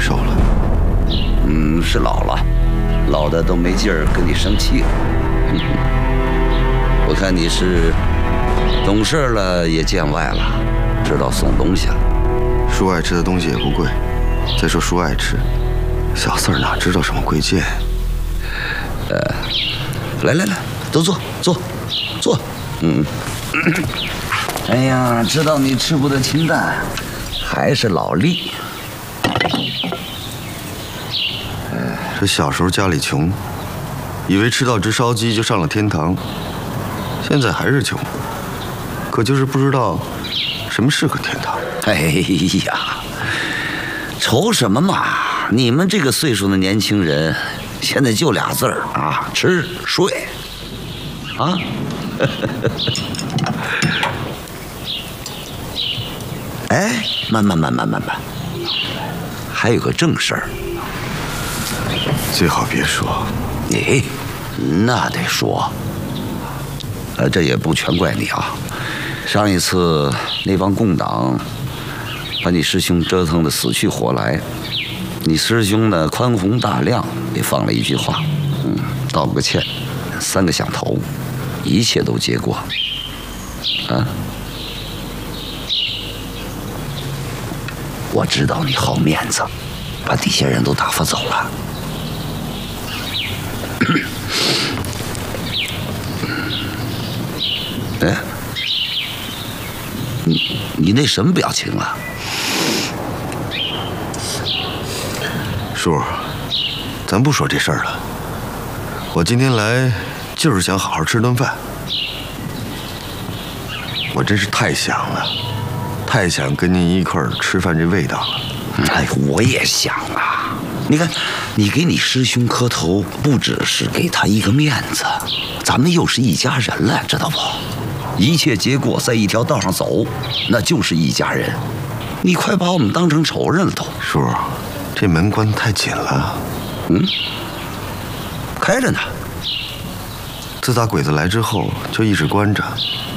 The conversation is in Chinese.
受了。 是老了，老的都没劲儿跟你生气了。我看你是懂事了，也见外了，知道送东西了。 叔爱吃的东西也不贵，再说叔爱吃，小四儿哪知道什么贵贱？ 来，都坐。哎呀，知道你吃不得清淡，还是老厉。 这小时候家里穷，以为吃到只烧鸡就上了天堂，现在还是穷，可就是不知道什么是个天堂。 哎呀，愁什么嘛？你们这个岁数的年轻人，现在就俩字儿啊，吃睡啊。哎，慢，还有个正事儿。 最好别说。 那得说。这也不全怪你啊。上一次那帮共党把你师兄折腾得死去活来，你师兄呢宽宏大量，也放了一句话，道个歉，3个响头，一切都结果。我知道你好面子，把底下人都打发走了。哎，你那什么表情啊？ 叔，咱不说这事儿了。我今天来就是想好好吃顿饭。我真是太想了，太想跟您一块儿吃饭这味道了。 哎，我也想啊。你看，你给你师兄磕头，不只是给他一个面子，咱们又是一家人了，知道不？一切结果在一条道上走，那就是一家人。你快把我们当成仇人了都。 叔，这门关得太紧了。 开着呢。 自打鬼子来之后就一直关着，